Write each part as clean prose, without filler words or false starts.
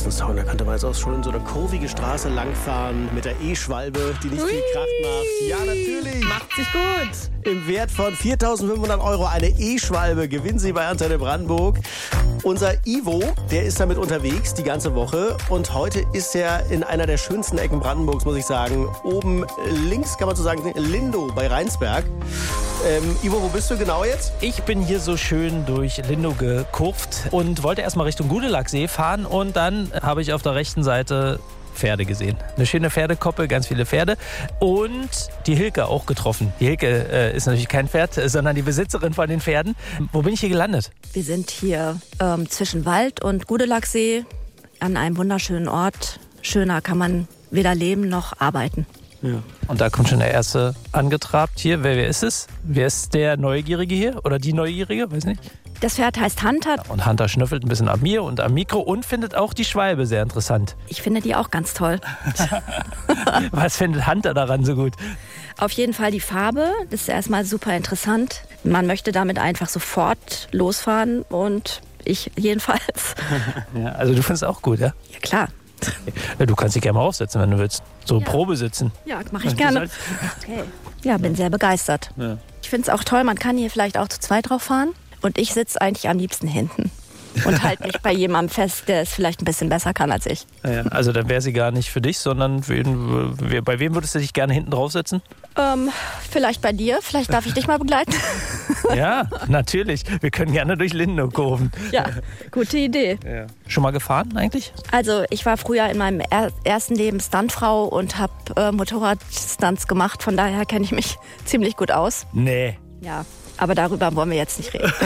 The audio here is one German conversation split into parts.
ein Song, da könnte man jetzt auch schon so eine kurvige Straße langfahren mit der E-Schwalbe, die nicht viel Krach macht. Ja, natürlich. Macht sich gut. Im Wert von 4.500 € eine E-Schwalbe gewinnen Sie bei Antenne Brandenburg. Unser Ivo, der ist damit unterwegs die ganze Woche und heute ist er in einer der schönsten Ecken Brandenburgs, muss ich sagen. Oben links kann man so sagen, Lindow bei Rheinsberg. Ivo, wo bist du genau jetzt? Ich bin hier so schön durch Lindow gekurvt und wollte erstmal Richtung Gudelachsee fahren und dann habe ich auf der rechten Seite Pferde gesehen. Eine schöne Pferdekoppel, ganz viele Pferde und die Hilke auch getroffen. Die Hilke ist natürlich kein Pferd, sondern die Besitzerin von den Pferden. Wo bin ich hier gelandet? Wir sind hier zwischen Wald und Gudelachsee an einem wunderschönen Ort. Schöner kann man weder leben noch arbeiten. Ja. Und da kommt schon der erste angetrabt hier. Wer ist es? Wer ist der Neugierige hier? Oder die Neugierige? Weiß nicht. Das Pferd heißt Hunter. Und Hunter schnüffelt ein bisschen an mir und am Mikro und findet auch die Schwalbe sehr interessant. Ich finde die auch ganz toll. Was findet Hunter daran so gut? Auf jeden Fall die Farbe. Das ist erstmal super interessant. Man möchte damit einfach sofort losfahren und ich jedenfalls. Ja, also du findest es auch gut, ja? Ja, klar. Ja, du kannst dich gerne mal aufsetzen, wenn du willst. So Ja. Probe sitzen. Ja, mache ich gerne. Okay. Ja, bin sehr begeistert. Ja. Ich finde es auch toll, man kann hier vielleicht auch zu zweit drauf fahren. Und ich sitze eigentlich am liebsten hinten und halte mich bei jemandem fest, der es vielleicht ein bisschen besser kann als ich. Ja, also dann wäre sie gar nicht für dich, sondern bei wem würdest du dich gerne hinten draufsetzen? Vielleicht bei dir, vielleicht darf ich dich mal begleiten. Ja, natürlich. Wir können gerne durch Lindow kurven. Ja, gute Idee. Ja. Schon mal gefahren eigentlich? Also ich war früher in meinem ersten Leben Stuntfrau und habe Motorradstunts gemacht. Von daher kenne ich mich ziemlich gut aus. Nee. Ja, aber darüber wollen wir jetzt nicht reden.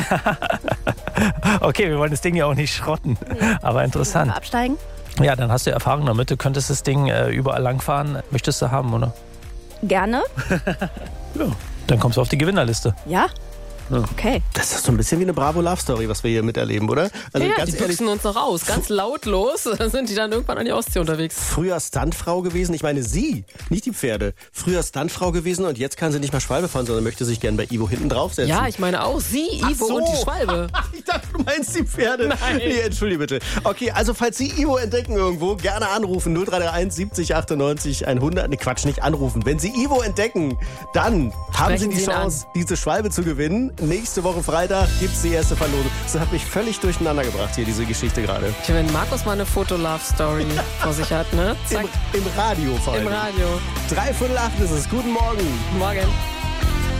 Okay, wir wollen das Ding ja auch nicht schrotten. Aber interessant. Wollen wir absteigen? Ja, dann hast du Erfahrung damit. Du könntest das Ding überall langfahren. Möchtest du haben, oder? Gerne. Ja. Dann kommst du auf die Gewinnerliste. Ja? Okay. Das ist so ein bisschen wie eine Bravo-Love-Story, was wir hier miterleben, oder? Also Ja, ganz die ehrlich, büchsen uns noch aus, ganz lautlos. Dann sind die dann irgendwann an die Ostsee unterwegs. früher Stuntfrau gewesen. Ich meine sie, nicht die Pferde. Früher Stuntfrau gewesen und jetzt kann sie nicht mal Schwalbe fahren, sondern möchte sich gern bei Ivo hinten draufsetzen. Ja, ich meine auch sie, Ach Ivo so. und die Schwalbe. Ich dachte, du meinst die Pferde. Nein. Nee, entschuldige bitte. Okay, also falls Sie Ivo entdecken irgendwo, gerne anrufen. 0331 70 98 100. Ne, Quatsch, nicht anrufen. Wenn Sie Ivo entdecken, dann haben Sie Sprechen die Sie ihn Chance, diese Schwalbe zu gewinnen. Nächste Woche Freitag gibt's die erste Verlosung. Das hat mich völlig durcheinander gebracht hier, diese Geschichte gerade. Wenn Markus mal eine Foto-Love-Story vor sich hat, ne? Zack, Im Radio vor allem. im Radio. 3:45 ist es. Guten Morgen. Morgen.